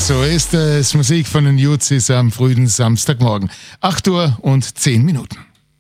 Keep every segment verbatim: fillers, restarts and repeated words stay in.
So ist es. Musik von den Juzis am frühen Samstagmorgen. acht Uhr und zehn Minuten.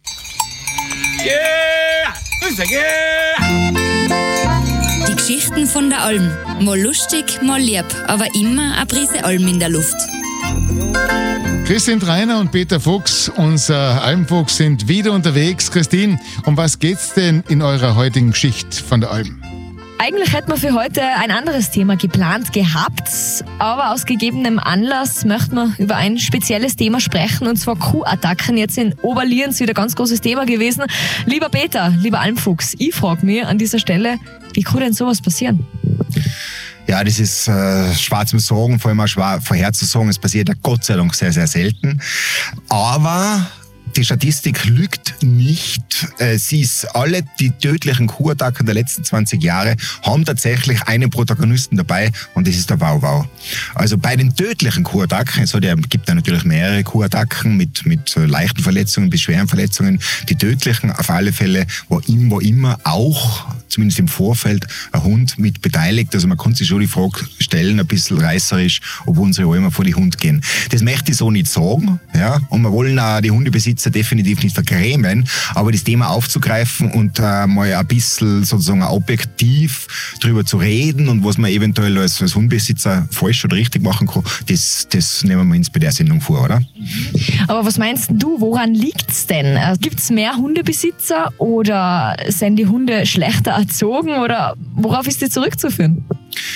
Yeah! Yeah! Die Geschichten von der Alm. Mal lustig, mal lieb, aber immer eine Prise Alm in der Luft. Christine Treiner und Peter Fuchs, unser Almfuchs, sind wieder unterwegs. Christine, um was geht's denn in eurer heutigen Geschichte von der Alm? Eigentlich hätten wir für heute ein anderes Thema geplant gehabt, aber aus gegebenem Anlass möchten wir über ein spezielles Thema sprechen, und zwar Kuhattacken. Jetzt in Oberlienz wieder ganz großes Thema gewesen. Lieber Peter, lieber Almfuchs, ich frage mich an dieser Stelle, wie kann denn sowas passieren? Ja, das ist äh, schwer zum Sagen, vor allem auch schwer vorherzusagen. Es passiert ja Gott sei Dank sehr, sehr selten. Aber die Statistik lügt nicht. Äh, sie ist, alle die tödlichen Kuhattacken der letzten zwanzig Jahre haben tatsächlich einen Protagonisten dabei, und das ist der Wauwau. Also bei den tödlichen Kuhattacken, es gibt ja natürlich mehrere Kuhattacken mit, mit leichten Verletzungen bis schweren Verletzungen. Die tödlichen auf alle Fälle, wo, im, wo immer auch, zumindest im Vorfeld, ein Hund mit beteiligt. Also man kann sich schon die Frage stellen, ein bisschen reißerisch, ob unsere Almer vor die Hund gehen. Das möchte ich so nicht sagen, ja, und wir wollen auch die Hundebesitzer definitiv nicht vergrämen, aber das Thema aufzugreifen und äh, mal ein bisschen sozusagen objektiv drüber zu reden und was man eventuell als, als Hundebesitzer falsch oder richtig machen kann, das, das nehmen wir uns bei der Sendung vor, oder? Aber was meinst du, woran liegt's denn? Gibt es mehr Hundebesitzer oder sind die Hunde schlechter erzogen oder worauf ist die zurückzuführen?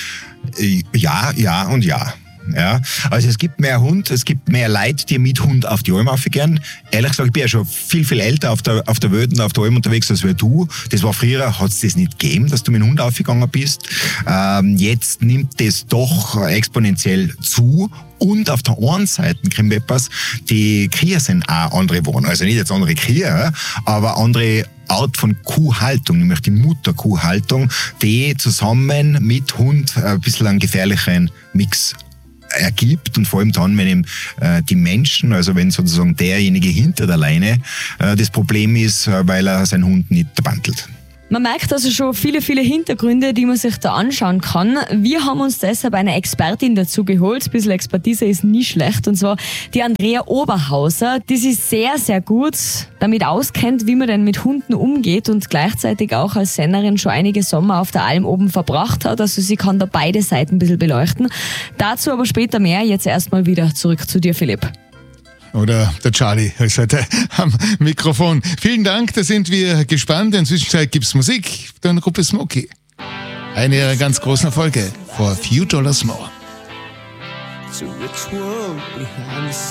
Ja, ja und ja. Ja, also es gibt mehr Hund, es gibt mehr Leute, die mit Hund auf die Alm aufgehen. Ehrlich gesagt, ich bin ja schon viel, viel älter auf der, auf der Welt und auf der Alm unterwegs als du. Das war früher, hat es das nicht gegeben, dass du mit dem Hund aufgegangen bist. Ähm, jetzt nimmt das doch exponentiell zu. Und auf der einen Seite kriegen wir etwas, die Kühe sind auch andere geworden. Also nicht jetzt andere Kühe, aber andere Art von Kuhhaltung, nämlich die Mutterkuhhaltung, die zusammen mit Hund ein bisschen einen gefährlichen Mix ergibt, und vor allem dann, wenn eben äh, die Menschen, also wenn sozusagen derjenige hinter der Leine äh, das Problem ist, äh, weil er seinen Hund nicht bandelt. Man merkt also schon viele, viele Hintergründe, die man sich da anschauen kann. Wir haben uns deshalb eine Expertin dazu geholt. Ein bisschen Expertise ist nie schlecht. Und zwar die Andrea Oberhauser, die sich sehr, sehr gut damit auskennt, wie man denn mit Hunden umgeht und gleichzeitig auch als Sennerin schon einige Sommer auf der Alm oben verbracht hat. Also sie kann da beide Seiten ein bisschen beleuchten. Dazu aber später mehr. Jetzt erstmal wieder zurück zu dir, Philipp. Oder der Charlie ist heute am Mikrofon. Vielen Dank, da sind wir gespannt. In der Zwischenzeit gibt es Musik von der Gruppe Smokey. Eine ihrer ganz großen Erfolge, For a Few Dollars More.